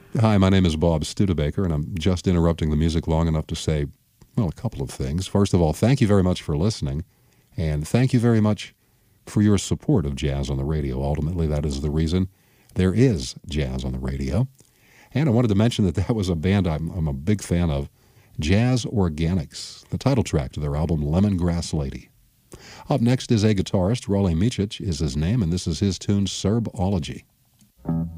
Hi, my name is Bob Studebaker, and I'm just interrupting the music long enough to say, well, a couple of things. First of all, thank you very much for listening, and thank you very much for your support of jazz on the radio. Ultimately, that is the reason there is jazz on the radio. And I wanted to mention that that was a band I'm a big fan of, Jazz Organics, the title track to their album Lemongrass Lady. Up next is a guitarist. Rolly Micic is his name, and this is his tune, Serbology.